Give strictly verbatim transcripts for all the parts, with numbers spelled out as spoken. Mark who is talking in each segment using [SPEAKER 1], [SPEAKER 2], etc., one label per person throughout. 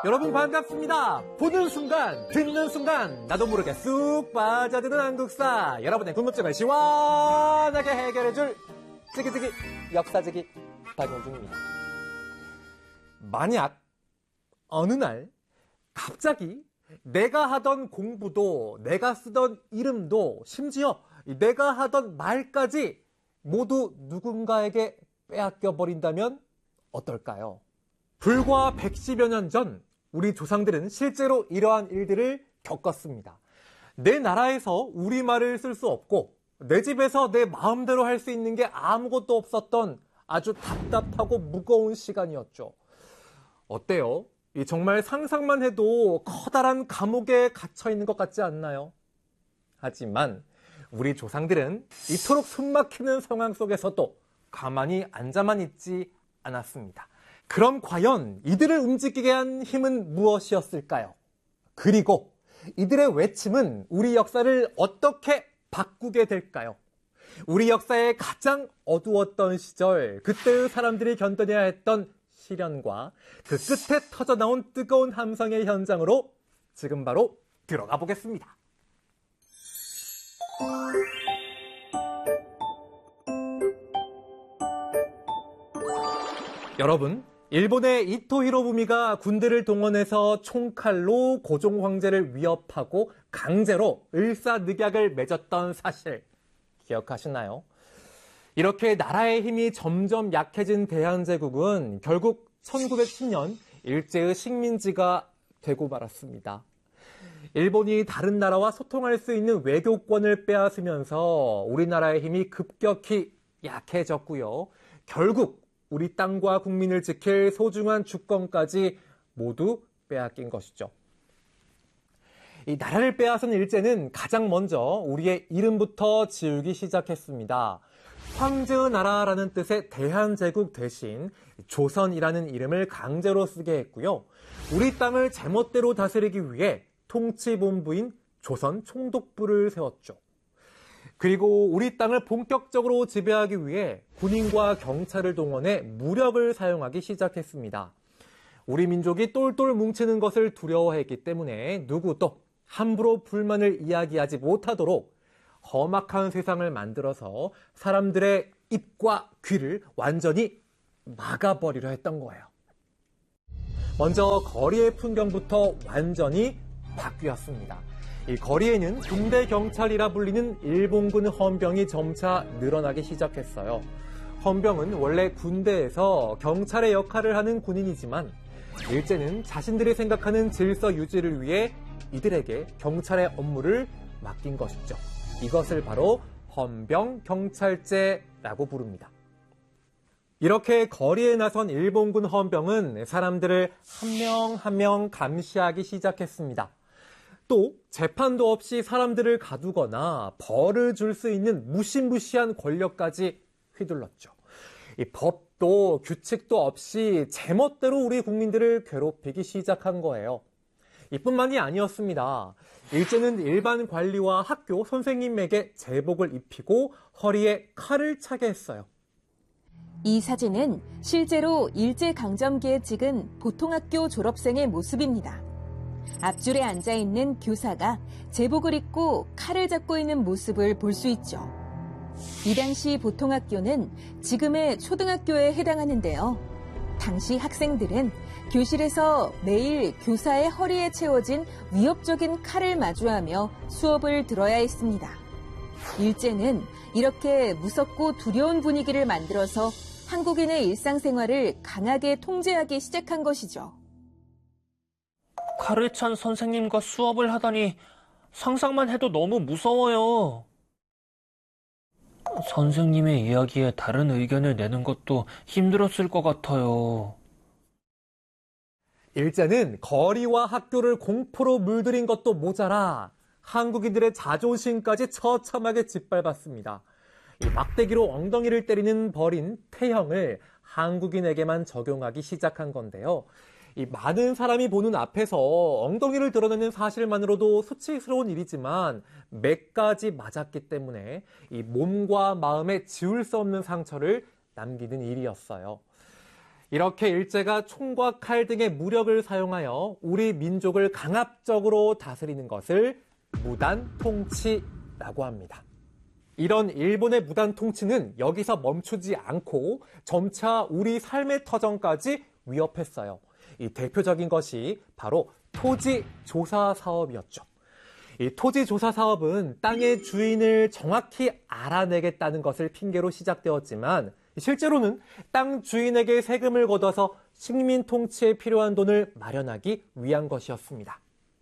[SPEAKER 1] 여러분 반갑습니다. 보는 순간, 듣는 순간 나도 모르게 쑥 빠져드는 한국사. 여러분의 궁금증을 시원하게 해결해줄 찌기찌기 역사지기 박용준입니다. 만약 어느 날 갑자기 내가 하던 공부도 내가 쓰던 이름도 심지어 내가 하던 말까지 모두 누군가에게 빼앗겨 버린다면 어떨까요? 불과 백십여 년 전 우리 조상들은 실제로 이러한 일들을 겪었습니다. 내 나라에서 우리말을 쓸 수 없고 내 집에서 내 마음대로 할 수 있는 게 아무것도 없었던 아주 답답하고 무거운 시간이었죠. 어때요? 정말 상상만 해도 커다란 감옥에 갇혀 있는 것 같지 않나요? 하지만 우리 조상들은 이토록 숨막히는 상황 속에서도 가만히 앉아만 있지 않았습니다. 그럼 과연 이들을 움직이게 한 힘은 무엇이었을까요? 그리고 이들의 외침은 우리 역사를 어떻게 바꾸게 될까요? 우리 역사의 가장 어두웠던 시절, 그때의 사람들이 견뎌내야 했던 시련과 그 끝에 터져나온 뜨거운 함성의 현장으로 지금 바로 들어가 보겠습니다. 여러분, 일본의 이토 히로부미가 군대를 동원해서 총칼로 고종 황제를 위협하고 강제로 을사늑약을 맺었던 사실 기억하시나요? 이렇게 나라의 힘이 점점 약해진 대한제국은 결국 천구백십 년 일제의 식민지가 되고 말았습니다. 일본이 다른 나라와 소통할 수 있는 외교권을 빼앗으면서 우리나라의 힘이 급격히 약해졌고요. 결국 우리 땅과 국민을 지킬 소중한 주권까지 모두 빼앗긴 것이죠. 이 나라를 빼앗은 일제는 가장 먼저 우리의 이름부터 지우기 시작했습니다. 황제의 나라라는 뜻의 대한제국 대신 조선이라는 이름을 강제로 쓰게 했고요. 우리 땅을 제멋대로 다스리기 위해 통치본부인 조선 총독부를 세웠죠. 그리고 우리 땅을 본격적으로 지배하기 위해 군인과 경찰을 동원해 무력을 사용하기 시작했습니다. 우리 민족이 똘똘 뭉치는 것을 두려워했기 때문에 누구도 함부로 불만을 이야기하지 못하도록 험악한 세상을 만들어서 사람들의 입과 귀를 완전히 막아버리려 했던 거예요. 먼저 거리의 풍경부터 완전히 바뀌었습니다. 이 거리에는 군대 경찰이라 불리는 일본군 헌병이 점차 늘어나기 시작했어요. 헌병은 원래 군대에서 경찰의 역할을 하는 군인이지만 일제는 자신들이 생각하는 질서 유지를 위해 이들에게 경찰의 업무를 맡긴 것이죠. 이것을 바로 헌병경찰제라고 부릅니다. 이렇게 거리에 나선 일본군 헌병은 사람들을 한 명 한 명 감시하기 시작했습니다. 또 재판도 없이 사람들을 가두거나 벌을 줄 수 있는 무시무시한 권력까지 휘둘렀죠. 이 법도 규칙도 없이 제멋대로 우리 국민들을 괴롭히기 시작한 거예요. 이뿐만이 아니었습니다. 일제는 일반 관리와 학교 선생님에게 제복을 입히고 허리에 칼을 차게 했어요.
[SPEAKER 2] 이 사진은 실제로 일제강점기에 찍은 보통학교 졸업생의 모습입니다. 앞줄에 앉아있는 교사가 제복을 입고 칼을 잡고 있는 모습을 볼 수 있죠. 이 당시 보통학교는 지금의 초등학교에 해당하는데요. 당시 학생들은 교실에서 매일 교사의 허리에 채워진 위협적인 칼을 마주하며 수업을 들어야 했습니다. 일제는 이렇게 무섭고 두려운 분위기를 만들어서 한국인의 일상생활을 강하게 통제하기 시작한 것이죠.
[SPEAKER 3] 칼을 찬 선생님과 수업을 하다니 상상만 해도 너무 무서워요. 선생님의 이야기에 다른 의견을 내는 것도 힘들었을 것 같아요.
[SPEAKER 1] 일제는 거리와 학교를 공포로 물들인 것도 모자라 한국인들의 자존심까지 처참하게 짓밟았습니다. 이 막대기로 엉덩이를 때리는 벌인 태형을 한국인에게만 적용하기 시작한 건데요. 이 많은 사람이 보는 앞에서 엉덩이를 드러내는 사실만으로도 수치스러운 일이지만 맥까지 맞았기 때문에 이 몸과 마음에 지울 수 없는 상처를 남기는 일이었어요. 이렇게 일제가 총과 칼 등의 무력을 사용하여 우리 민족을 강압적으로 다스리는 것을 무단 통치라고 합니다. 이런 일본의 무단 통치는 여기서 멈추지 않고 점차 우리 삶의 터전까지 위협했어요. 이 대표적인 것이 바로 토지 조사 사업이었죠. 이 토지 조사 사업은 땅의 주인을 정확히 알아내겠다는 것을 핑계로 시작되었지만 실제로는 땅 주인에게 세금을 걷어서 식민 통치에 필요한 돈을 마련하기 위한 것이었습니다.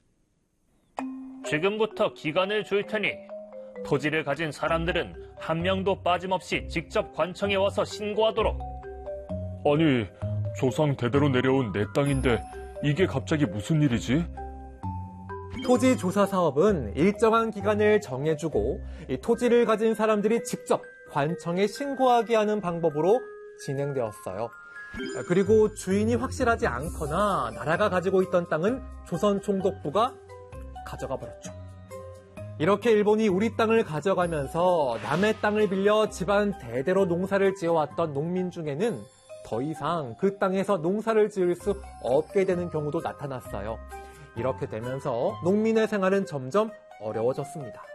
[SPEAKER 3] 지금부터 기간을 줄 테니 토지를 가진 사람들은 한 명도 빠짐없이 직접 관청에 와서 신고하도록.
[SPEAKER 4] 아니, 조상 대대로 내려온 내 땅인데 이게 갑자기 무슨 일이지?
[SPEAKER 1] 토지 조사 사업은 일정한 기간을 정해주고 이 토지를 가진 사람들이 직접 관청에 신고하게 하는 방법으로 진행되었어요. 그리고 주인이 확실하지 않거나 나라가 가지고 있던 땅은 조선 총독부가 가져가 버렸죠. 이렇게 일본이 우리 땅을 가져가면서 남의 땅을 빌려 집안 대대로 농사를 지어왔던 농민 중에는 더 이상 그 땅에서 농사를 지을 수 없게 되는 경우도 나타났어요. 이렇게 되면서 농민의 생활은 점점 어려워졌습니다.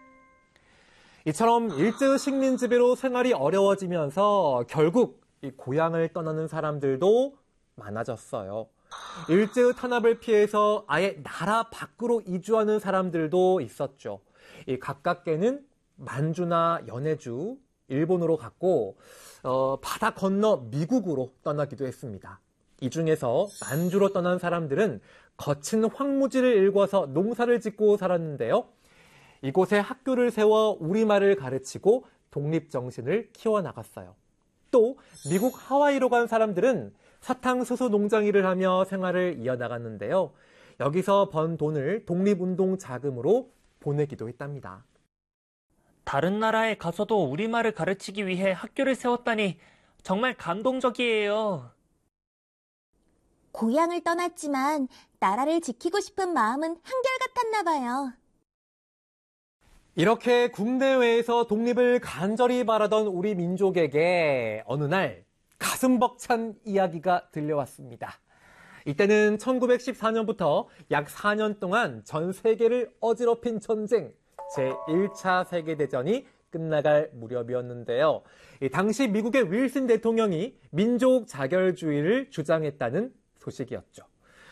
[SPEAKER 1] 이처럼 일제 식민 지배로 생활이 어려워지면서 결국 이 고향을 떠나는 사람들도 많아졌어요. 일제의 탄압을 피해서 아예 나라 밖으로 이주하는 사람들도 있었죠. 이 가깝게는 만주나 연해주, 일본으로 갔고 어, 바다 건너 미국으로 떠나기도 했습니다. 이 중에서 만주로 떠난 사람들은 거친 황무지를 일궈서 농사를 짓고 살았는데요. 이곳에 학교를 세워 우리말을 가르치고 독립정신을 키워나갔어요. 또 미국 하와이로 간 사람들은 사탕수수 농장 일을 하며 생활을 이어나갔는데요. 여기서 번 돈을 독립운동 자금으로 보내기도 했답니다.
[SPEAKER 3] 다른 나라에 가서도 우리말을 가르치기 위해 학교를 세웠다니 정말 감동적이에요.
[SPEAKER 5] 고향을 떠났지만 나라를 지키고 싶은 마음은 한결같았나 봐요.
[SPEAKER 1] 이렇게 국내외에서 독립을 간절히 바라던 우리 민족에게 어느 날 가슴 벅찬 이야기가 들려왔습니다. 이때는 천구백십사 년부터 약 사 년 동안 전 세계를 어지럽힌 전쟁, 제일 차 세계대전이 끝나갈 무렵이었는데요. 당시 미국의 윌슨 대통령이 민족 자결주의를 주장했다는 소식이었죠.